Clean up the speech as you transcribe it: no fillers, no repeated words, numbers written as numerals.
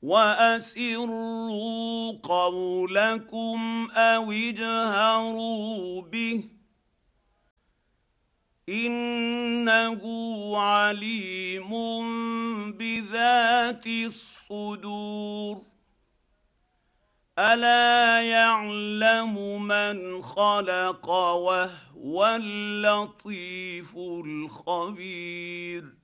واسروا قولكم او اجهروا به انه عليم بذات الصدور الا يعلم من خلق وهو اللطيف الخبير